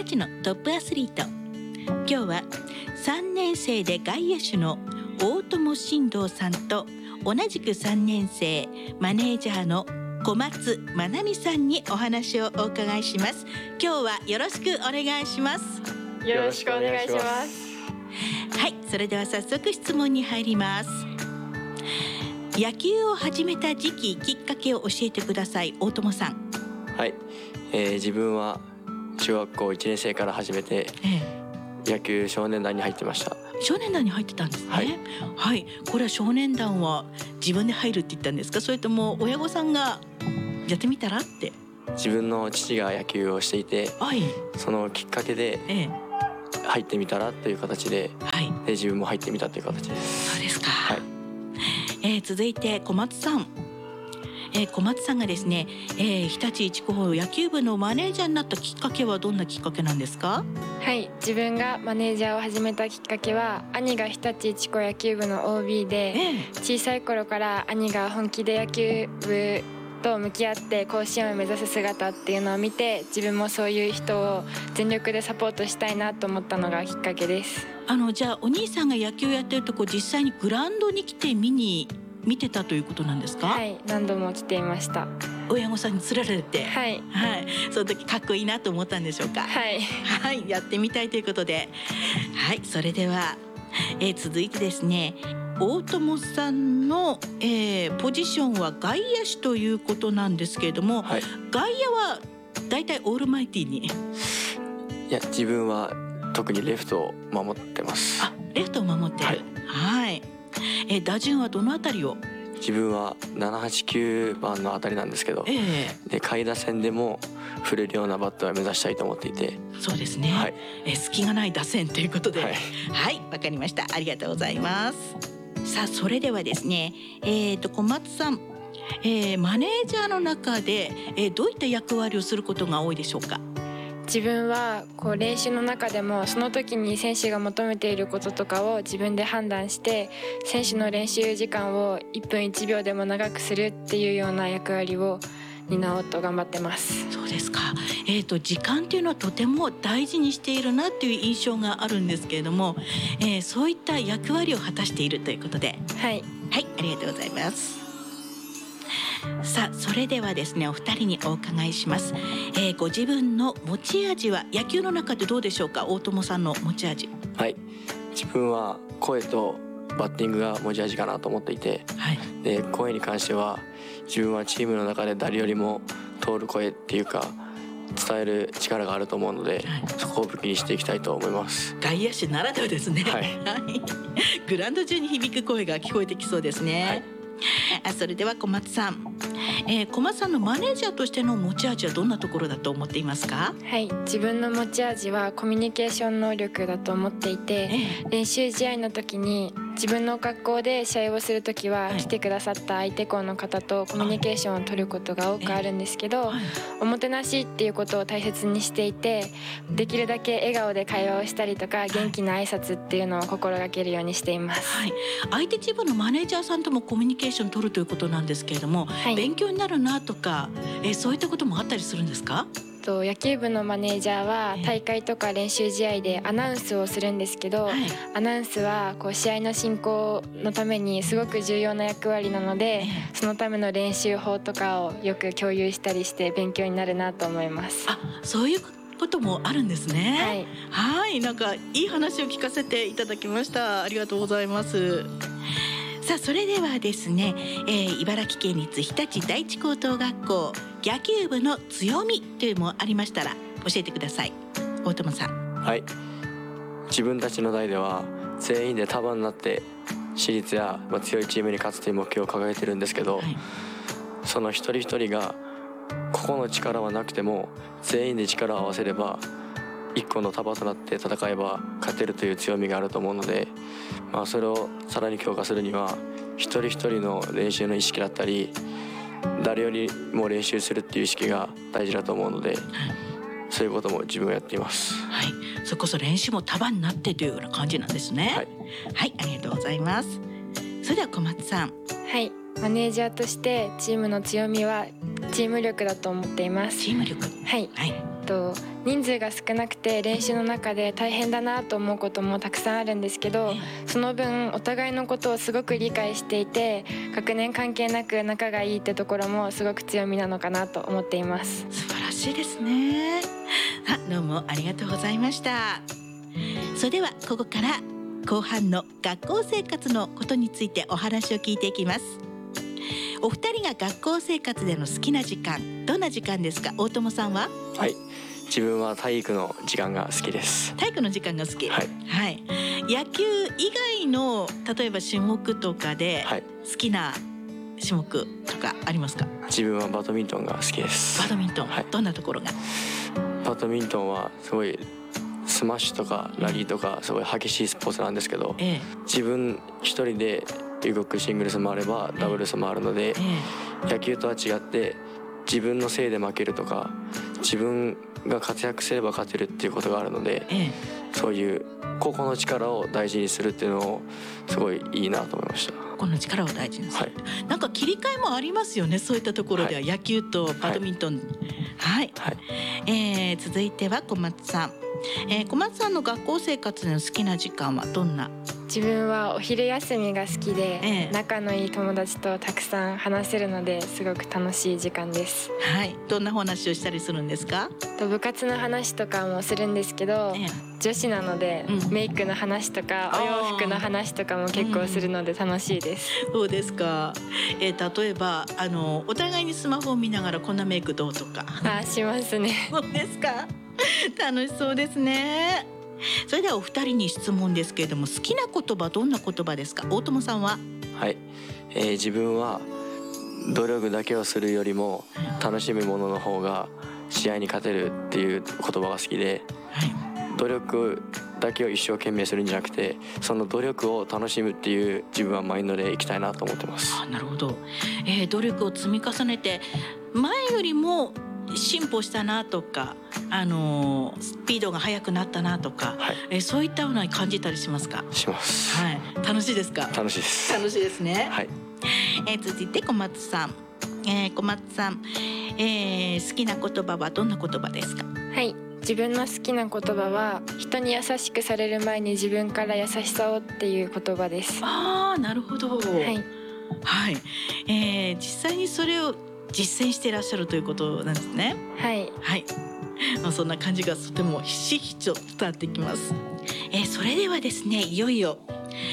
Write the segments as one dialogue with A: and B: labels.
A: 日立のトップアスリート。今日は3年生で外野手の大友進藤さんと、同じく3年生マネージャーの小松まなみさんにお話をお伺いします。今日はよろしくお願いします。
B: よろしくお願いします。
A: はい、それでは早速質問に入ります。野球を始めた時期、きっかけを教えてください。大友さん。
C: はい、自分は中学校1年生から始めて、野球少年団に入ってました。
A: 少年団に入ってたんですね。はい、これは少年団は自分で入るって言ったんですか、それとも親御さんがやってみたらって。
C: 自分の父が野球をしていて、そのきっかけで入ってみたらという形で、で自分も入ってみたという形です。
A: そうですか。続いて小松さん。小松さんがですね、日立一高野球部のマネージャーになったきっかけはどんなきっかけなんですか？
B: はい、自分がマネージャーを始めたきっかけは、兄が日立一高野球部の OB で、小さい頃から兄が本気で野球部と向き合って甲子園を目指す姿っていうのを見て、自分もそういう人を全力でサポートしたいなと思ったのがきっかけです。
A: じゃあお兄さんが野球やってるとこ実際にグラウンドに来て見てたということなんですか？
B: はい、何度も来ていました。
A: 親御さんに連れられて。その時かっこいいなと思ったんでしょうか？
B: はい、
A: やってみたいということで、それでは、続いてですね、大友さんの、ポジションは外野手ということなんですけれども、外野はだいたいオールマイティーに。
C: いや、自分は特にレフトを守ってます。
A: レフトを守ってる。打順はどのあたりを？
C: 自分は7、8、9番のあたりなんですけど、で下位打線でも振れるようなバットを目指したいと思っていて。
A: そうですね、隙がない打線ということで、わかりました。ありがとうございます。さあ、それではですね、小松さん、マネージャーの中で、どういった役割をすることが多いでしょうか？
B: 自分は練習の中でもその時に選手が求めていることとかを自分で判断して、選手の練習時間を1分1秒でも長くするっていうような役割を担おうと頑張ってます。
A: そうですか。時間っていうのはとても大事にしているなっていう印象があるんですけれども、そういった役割を果たしているということで、ありがとうございます。さあ、それではですね、お二人にお伺いします。ご自分の持ち味は野球の中でどうでしょうか？大友さんの持ち味。
C: 自分は声とバッティングが持ち味かなと思っていて、で声に関しては自分はチームの中で誰よりも通る声っていうか伝える力があると思うので、そこを武器にしていきたいと思います。
A: 外野手ならではですね。グラウンド中に響く声が聞こえてきそうですね。それでは小松さん、小松さんのマネージャーとしての持ち味はどんなところだと思っていますか？
B: 自分の持ち味はコミュニケーション能力だと思っていて、練習試合の時に自分の学校で試合をする時は、来てくださった相手校の方とコミュニケーションを取ることが多くあるんですけど、おもてなしっていうことを大切にしていて、できるだけ笑顔で会話をしたりとか、元気な挨拶っていうのを心がけるようにしています。
A: 相手チームのマネージャーさんともコミュニケーション取るということなんですけれども、勉強になるなとか、そういったこともあったりするんですか？
B: 野球部のマネージャーは大会とか練習試合でアナウンスをするんですけど、アナウンスは試合の進行のためにすごく重要な役割なので、そのための練習法とかをよく共有したりして勉強になるなと思います。
A: そういうこともあるんですね。なんかいい話を聞かせていただきました。ありがとうございます。さあ、それではですね、茨城県立日立第一高等学校野球部の強みというのもありましたら教えてください。大友さん。
C: 自分たちの代では全員で束になって私立や強いチームに勝つという目標を掲げてるんですけど、その一人一人が個々の力はなくても全員で力を合わせれば一個の束となって戦えば勝てるという強みがあると思うので、それをさらに強化するには一人一人の練習の意識だったり、誰よりも練習するっていう意識が大事だと思うので、そういうことも自分はやっています。
A: それこそ練習も束になってというような感じなんですね。ありがとうございます。それでは小松さん。
B: マネージャーとしてチームの強みはチーム力だと思っています。
A: チーム力。
B: 人数が少なくて練習の中で大変だなと思うこともたくさんあるんですけど、その分お互いのことをすごく理解していて、学年関係なく仲がいいってところもすごく強みなのかなと思っています。
A: 素晴らしいですね。どうもありがとうございました。それではここから後半の学校生活のことについてお話を聞いていきます。お二人が学校生活での好きな時間、どんな時間ですか？大友さんは？
C: はい、自分は体育の時間が好きです。
A: 体育の時間が好き。
C: はい、
A: はい、野球以外の例えば種目とかで好きな種目とかありますか？
C: 自分はバドミントンが好きです。
A: バドミントン、
C: はい、
A: どんなところが？
C: バドミントンはすごいスマッシュとかラリーとかすごい激しいスポーツなんですけど、自分一人で動くシングルスもあればダブルスもあるので、野球とは違って自分のせいで負けるとか、自分が活躍すれば勝てるっていうことがあるので、そういう個々の力を大事にするっていうのをすごいいいなと思いました。
A: 個々の力を大事にする、
C: はい、
A: なんか切り替えもありますよね、そういったところでは、野球とバドミントン。はい、はい、続いては小松さん、小松さんの学校生活の好きな時間はどんな？
B: 自分はお昼休みが好きで、仲のいい友達とたくさん話せるのですごく楽しい時間です。
A: はい、どんな話をしたりするんですか？
B: 部活の話とかもするんですけど、女子なので、メイクの話とかお洋服の話とかも結構するので楽しいです。
A: そうですか。例えばお互いにスマホを見ながらこんなメイクどうとか。
B: しますね。
A: そうですか。楽しそうですね。それではお二人に質問ですけれども、好きな言葉どんな言葉ですか？大友さんは？
C: はい、自分は努力だけをするよりも楽しむものの方が試合に勝てるっていう言葉が好きで、努力だけを一生懸命するんじゃなくて、その努力を楽しむっていう自分はマインドでいきたいなと思ってます。
A: なるほど。努力を積み重ねて前よりも進歩したなとか、スピードが速くなったなとか、そういったような感じたりしますか？
C: します。
A: はい、楽しいですか？
C: 楽しいです。
A: 楽しいですね。
C: はい。
A: 続いて小松さん、小松さん、好きな言葉はどんな言葉ですか？
B: はい、自分の好きな言葉は人に優しくされる前に自分から優しさをっていう言葉です。
A: なるほど。はい、はい、実際にそれを実践していらっしゃるということなんですね。
B: はい、
A: はい、そんな感じがとてもひしひしと伝わってきます。それではですね、いよいよ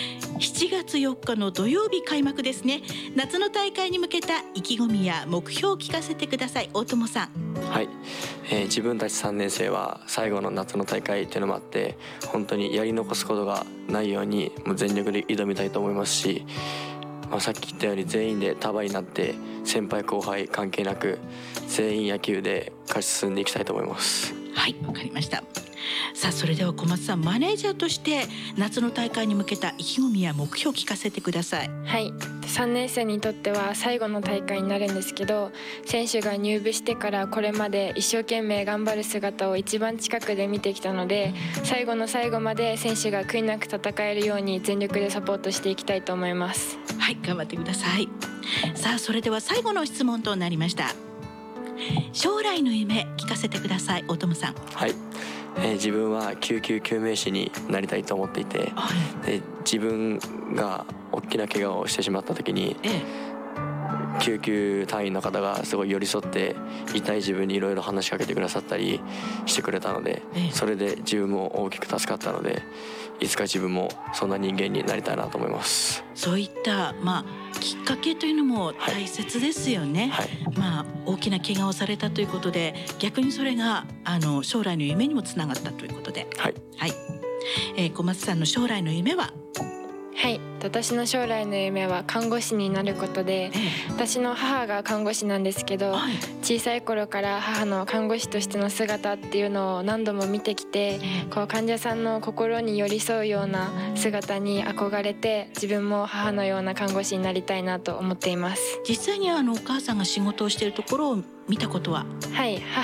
A: 7月4日の土曜日開幕ですね。夏の大会に向けた意気込みや目標を聞かせてください。大友さん。
C: はい、自分たち3年生は最後の夏の大会っていうのもあって、本当にやり残すことがないようにもう全力で挑みたいと思いますし、さっき言ったように全員で束になって先輩後輩関係なく全員野球で勝ち進んでいきたいと思います。
A: はい、わかりました。さあ、それでは小松さん、マネージャーとして夏の大会に向けた意気込みや目標を聞かせてください。
B: はい、3年生にとっては最後の大会になるんですけど、選手が入部してからこれまで一生懸命頑張る姿を一番近くで見てきたので、最後の最後まで選手が悔いなく戦えるように全力でサポートしていきたいと思います。
A: はい、頑張ってください。さあ、それでは最後の質問となりました。将来の夢聞かせてください。大友さん。
C: はい、自分は救急救命士になりたいと思っていて、で自分が大きな怪我をしてしまった時に、救急隊員の方がすごい寄り添って痛い自分にいろいろ話しかけてくださったりしてくれたので、それで自分も大きく助かったので、いつか自分もそんな人間になりたいなと思います。
A: そういった、きっかけというのも大切ですよね。大きな怪我をされたということで、逆にそれが将来の夢にもつながったということで、小松さんの将来の夢は？
B: はい、私の将来の夢は看護師になることで、私の母が看護師なんですけど、小さい頃から母の看護師としての姿っていうのを何度も見てきて、こう患者さんの心に寄り添うような姿に憧れて、自分も母のような看護師になりたいなと思っています。
A: 実際にお母さんが仕事をしているところを見たことは？
B: はい、